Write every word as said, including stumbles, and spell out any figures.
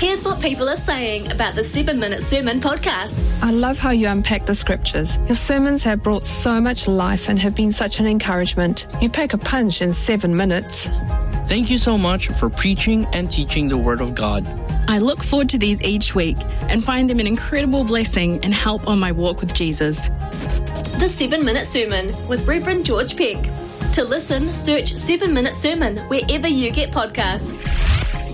Here's what people are saying about the seven minute Sermon podcast. I love how you unpack the scriptures. Your sermons have brought so much life and have been such an encouragement. You pack a punch in seven minutes. Thank you so much for preaching and teaching the Word of God. I look forward to these each week and find them an incredible blessing and help on my walk with Jesus. The seven minute Sermon with Reverend George Peck. To listen, search seven minute Sermon wherever you get podcasts.